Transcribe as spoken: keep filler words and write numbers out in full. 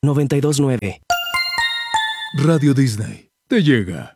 noventa y dos nueve. Radio Disney te llega.